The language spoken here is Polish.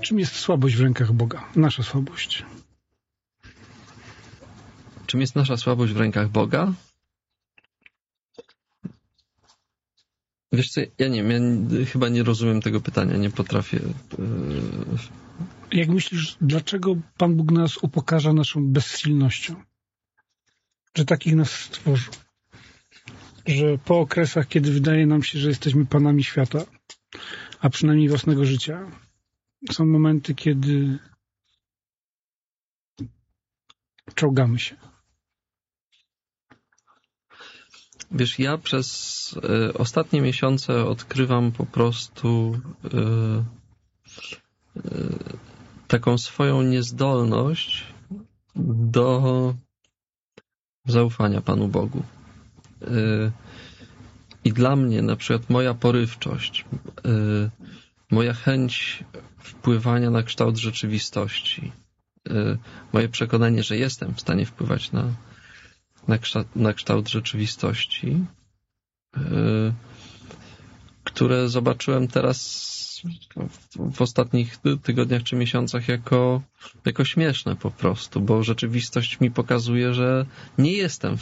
Czym jest słabość w rękach Boga? Nasza słabość. Czym jest nasza słabość w rękach Boga? Wiesz co, ja nie wiem, ja chyba nie rozumiem tego pytania, nie potrafię. Jak myślisz, dlaczego Pan Bóg nas upokarza naszą bezsilnością? Że takich nas stworzył. Że po okresach, kiedy wydaje nam się, że jesteśmy panami świata, a przynajmniej własnego życia, są momenty, kiedy czołgamy się. Wiesz, ja przez ostatnie miesiące odkrywam po prostu taką swoją niezdolność do zaufania Panu Bogu. I dla mnie na przykład moja porywczość, moja chęć wpływania na kształt rzeczywistości, moje przekonanie, że jestem w stanie wpływać na kształt rzeczywistości, które zobaczyłem teraz w ostatnich tygodniach czy miesiącach jako śmieszne po prostu, bo rzeczywistość mi pokazuje, że nie jestem